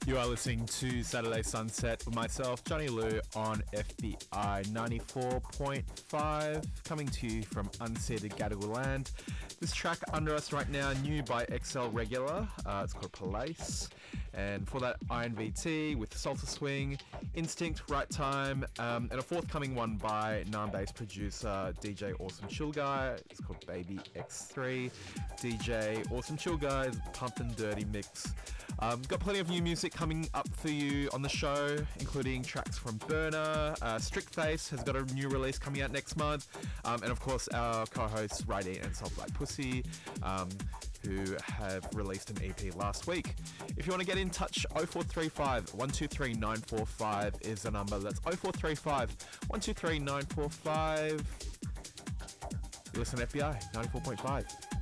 You are listening to Saturday Sunset with myself, Johnny Lou, on FBI 94.5, coming to you from unceded Gadigal land. This track under us right now, new by XL Regular, it's called Police. And for that, INVT with Salsa Swing, Instinct, Right Time, and a forthcoming one by Naarm-based producer DJ Awesome Chill Guy. It's called Baby X3. DJ Awesome Chill Guy's Pumpin' Dirty Mix. Got plenty of new music coming up for you on the show, including tracks from Burner. Strict Face has got a new release coming out next month. And of course, our co-hosts, Rydeen and Soft Like Pussy, who have released an EP last week. If you want to get in touch, 0435 123 945 is the number. That's 0435 123 945. You listen to FBI 94.5.